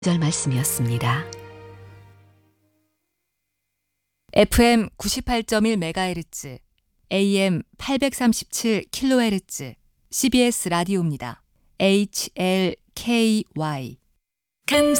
절 말씀이었습니다. FM 98.1MHz, AM 837kHz, CBS 라디오입니다. HLKY.